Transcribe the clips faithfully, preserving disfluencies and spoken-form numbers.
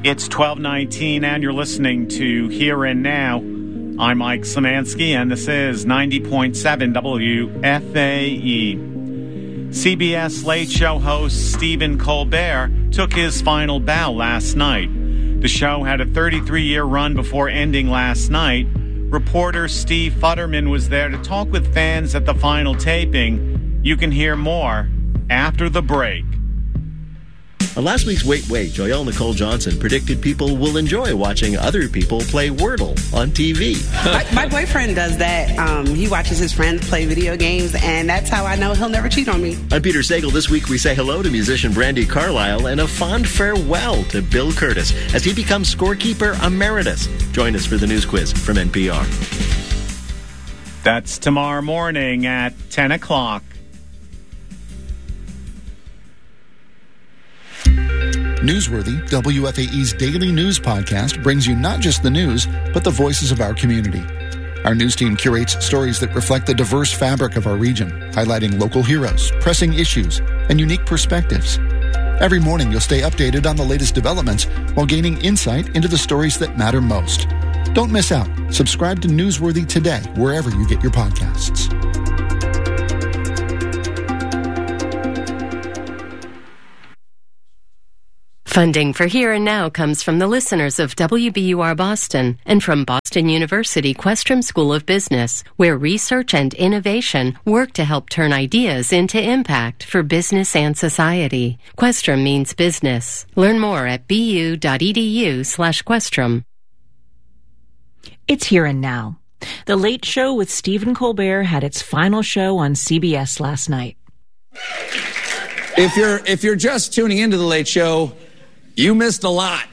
It's twelve nineteen, and you're listening to Here and Now. I'm Mike Szymanski, and this is ninety point seven W F A E. C B S Late Show host Stephen Colbert took his final bow last night. The show had a thirty-three-year run before ending last night. Reporter Steve Futterman was there to talk with fans at the final taping. You can hear more after the break. On last week's Wait Wait, Joyelle Nicole Johnson predicted people will enjoy watching other people play Wordle on T V. my, my boyfriend does that. Um, he watches his friends play video games, and that's how I know he'll never cheat on me. I'm Peter Sagal. This week we say hello to musician Brandi Carlile and a fond farewell to Bill Curtis as he becomes scorekeeper emeritus. Join us for the news quiz from N P R. That's tomorrow morning at ten o'clock. Newsworthy, W F A E's daily news podcast, brings you not just the news, but the voices of our community. Our news team curates stories that reflect the diverse fabric of our region, highlighting local heroes, pressing issues, and unique perspectives. Every morning, you'll stay updated on the latest developments while gaining insight into the stories that matter most. Don't miss out. Subscribe to Newsworthy today, wherever you get your podcasts. Funding for Here and Now comes from the listeners of W B U R Boston and from Boston University Questrom School of Business, where research and innovation work to help turn ideas into impact for business and society. Questrom means business. Learn more at bu.edu slash Questrom. It's Here and Now. The Late Show with Stephen Colbert had its final show on C B S last night. If you're if you're just tuning into The Late Show, you missed a lot.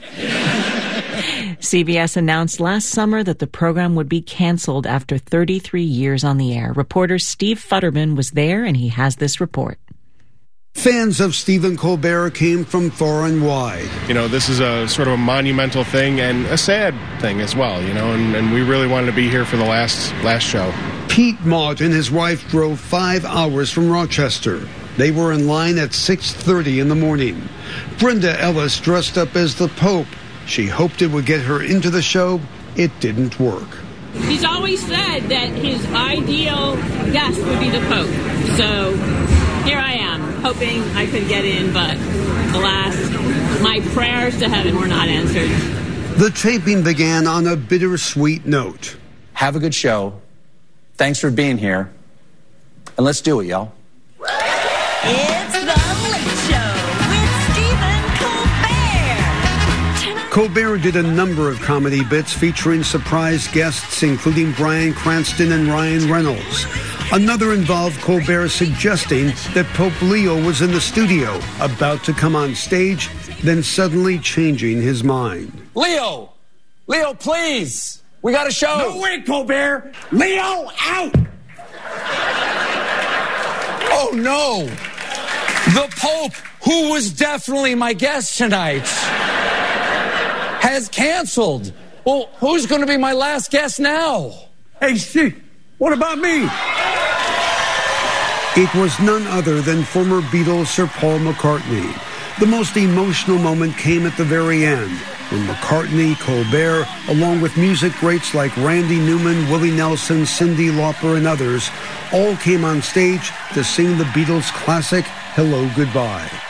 C B S announced last summer that the program would be canceled after thirty-three years on the air. Reporter Steve Futterman was there, and he has this report. Fans of Stephen Colbert came from far and wide. You know, this is a sort of a monumental thing and a sad thing as well, you know, and, and we really wanted to be here for the last last show. Pete Mott and his wife drove five hours from Rochester. They were in line at six thirty in the morning. Brenda Ellis dressed up as the Pope. She hoped it would get her into the show. It didn't work. He's always said that his ideal guest would be the Pope. So here I am, hoping I could get in, but alas, my prayers to heaven were not answered. The taping began on a bittersweet note. Have a good show. Thanks for being here. And let's do it, y'all. It's The Late Show with Stephen Colbert. Colbert did a number of comedy bits featuring surprise guests, including Bryan Cranston and Ryan Reynolds. Another involved Colbert suggesting that Pope Leo was in the studio, about to come on stage, then suddenly changing his mind. Leo! Leo, please! We got a show! No way, Colbert! Leo, out! Oh, no! The Pope, who was definitely my guest tonight, has canceled. Well, who's going to be my last guest now? Hey, Steve, what about me? It was none other than former Beatles Sir Paul McCartney. The most emotional moment came at the very end, when McCartney, Colbert, along with music greats like Randy Newman, Willie Nelson, Cyndi Lauper, and others, all came on stage to sing the Beatles' classic, Hello, Goodbye.